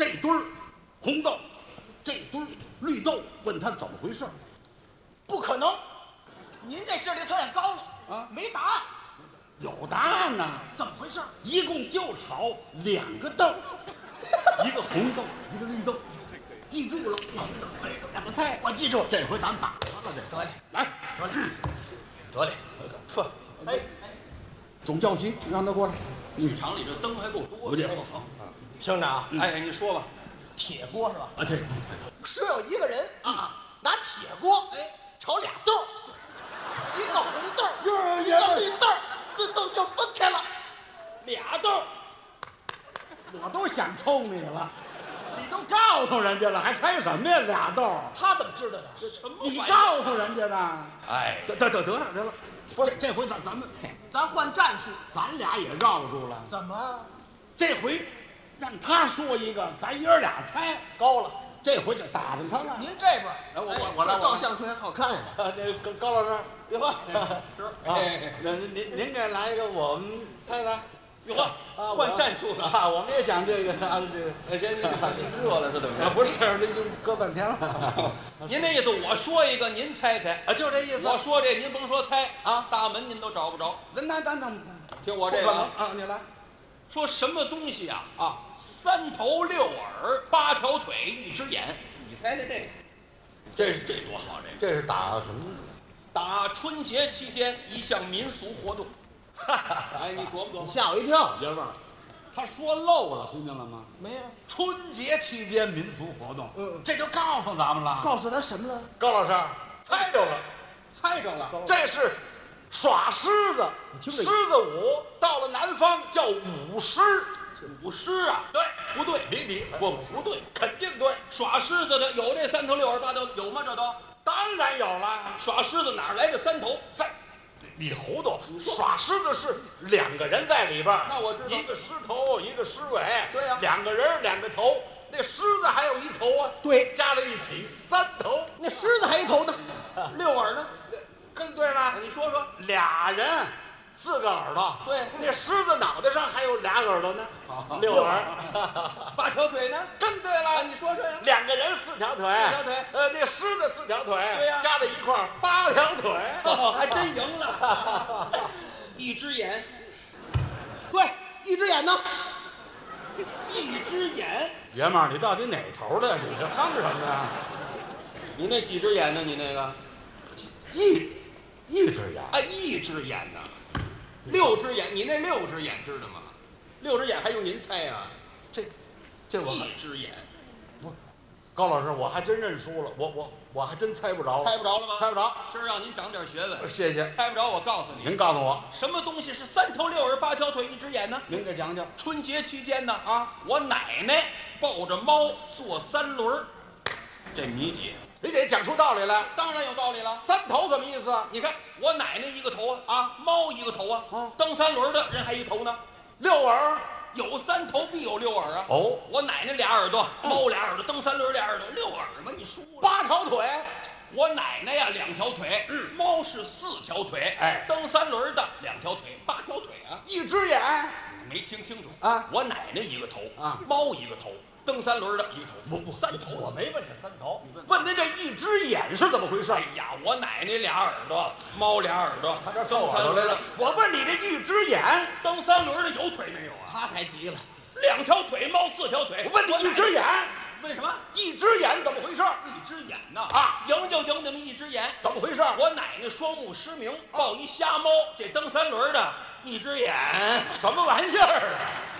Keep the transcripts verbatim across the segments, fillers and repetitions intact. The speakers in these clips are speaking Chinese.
这堆儿红豆，这堆儿绿豆，问他怎么回事？ 不可能，您这智力测验高了啊， 没答案。 有答案呢。 怎么回事？ 一共就炒两个豆，一个红豆，一个绿豆。记住了，两个菜， 我记住。 这回咱打他了，这得嘞， 来， 得嘞，得嘞，说，哎， 总教习让他过来。 剧场里这灯还够多的。 不介好好， 厅长， 哎，你说吧。 铁锅是吧？ 啊，对， 说有一个人啊， 拿铁锅哎炒俩豆，一个红豆， 哟一个绿豆，自动就分开了。 俩豆， 我都想抽你了，你都告诉人家了，还猜什么呀？俩豆， 他怎么知道的？ 什么你玩意儿？ 告诉人家的。 哎， 得得得得了得了，不是这回咱咱们咱换战术。 咱俩也绕住了。 怎么这回让他说一个，咱爷儿俩猜。 高了？ 这回就打着他了。 您这边， 来我哎我我来我来这照相片好看呀。 啊，那高高老师，哟呵， 是啊哎， 那您您您给来一个，我们猜猜。 哟呵， 啊， 换战术了。 啊！我们也想这个啊，这个哎，这这热了是怎么啊， 着？ 不是，这就搁半天了。 您那意思，我说一个，您猜猜。 啊，就这意思。 我说这，您甭说猜啊大门您都找不着。 那那那那听我不可这个啊， 能啊！你来说什么东西啊？ 啊！ 三头六耳，八条腿，一只眼。你猜猜这个？ 这这多好！这个这是打什么？ 打春节期间一项民俗活动。哎，你琢磨琢磨。 吓我一跳。 爷们儿，他说漏了，听见了吗？ 没有， 春节期间民俗活动， 嗯这就告诉咱们了。 告诉他什么了？ 高老师猜着了， 猜着了。 这是耍狮子， 听着狮子舞，到了南方叫舞狮。 舞狮啊？ 对， 不对， 谜底， 不不对。 肯定对， 耍狮子的有这三头六耳八条，有吗？这都当然有了。 耍狮子哪儿来的三头？ 在，你糊涂，耍狮子是两个人在里边儿， 那我知道一个狮头，一个狮尾， 对呀两个人两个头，那狮子还有一头啊， 对， 加在一起三头， 那狮子还一头呢。 六耳呢？ 更对了， 你说说。 俩人四个耳朵， 对那狮子脑袋上还有俩耳朵呢，六耳， 八条腿呢？ 更对啊， 了， 你说说呀。 两个人四条腿， 四条腿呃，那狮子四条腿， 对呀加在一块儿八条腿， 哦，还真赢了。一只眼， 对，一只眼呢？ 一只眼。 爷们儿，你到底哪头的？你这哼什么呀？ 你那几只眼呢？你那个？ 一一只眼， 啊，一只眼呢？六只眼，你那六只眼知道吗？六只眼还用您猜啊？ 这这我还一只眼， 高老师，我还真认输了，我我我还真猜不着， 猜不着了吗？ 猜不着。 今儿让您长点学问。 谢谢， 猜不着，我告诉你， 您告诉我， 什么东西是三头六耳八条腿一只眼呢？ 您给讲讲。 春节期间呢， 啊， 我奶奶抱着猫坐三轮儿，这谜底你得讲出道理来。 当然有道理了。 三头什么意思？ 你看我奶奶一个头啊， 啊， 猫一个头啊， 嗯蹬三轮的人还一头呢。 六耳。 有三头必有六耳啊！ 哦， 我奶奶俩耳朵，猫俩耳朵，蹬三轮俩耳朵，六耳嘛，你输了。 八条腿。 我奶奶呀两条腿， 嗯猫是四条腿， 哎蹬三轮的两条腿，八条腿啊！ 一只眼。 没听清楚啊我奶奶一个头啊猫一个头，蹬三轮的一个头， 不不， 三头。 我没问这三头，问您这一只眼是怎么回事？ 哎呀，我奶奶俩耳朵，猫俩耳朵， 他这蹬三轮的， 我问你这一只眼， 蹬三轮的有腿没有啊？ 他还急了。 两条腿，猫四条腿。 我问你一只眼， 为什么？ 一只眼怎么回事？ 一只眼呐啊， 赢就赢那么一只眼。 怎么回事？ 我奶奶双目失明，抱一瞎猫，这蹬三轮的一只眼， 什么玩意儿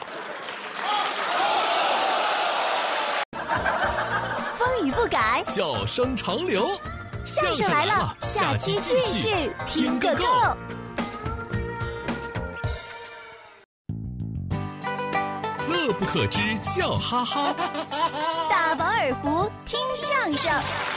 啊？风雨不改， 笑声长流。 相声来了，下期继续听个够。 乐不可支，笑哈哈。 大饱耳福，听相声。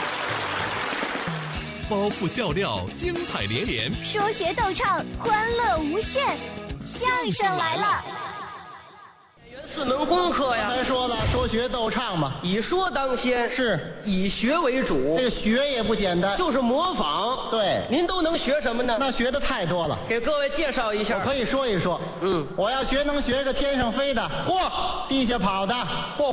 包袱笑料，精彩连连。 说学逗唱，欢乐无限。相声来了。 四门功课呀， 才说了，说学逗唱嘛， 以说当先， 是以学为主这。个学也不简单， 就是模仿。 对您都能学什么呢？ 那学的太多了。 给各位介绍一下。 我可以说一说， 嗯， 我要学能学个天上飞的， 嚯， 地下跑的， 嚯